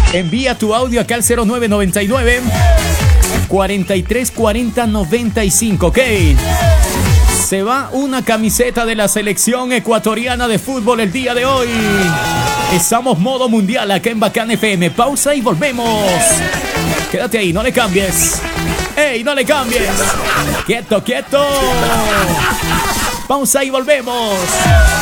Envía tu audio acá al 0999 43 40 95, ¿ok? Se va una camiseta de la selección ecuatoriana de fútbol el día de hoy. Estamos modo mundial acá en Bacán FM. Pausa y volvemos. Quédate ahí, no le cambies. ¡Ey, no le cambies! ¡Quieto, quieto! Pausa y volvemos.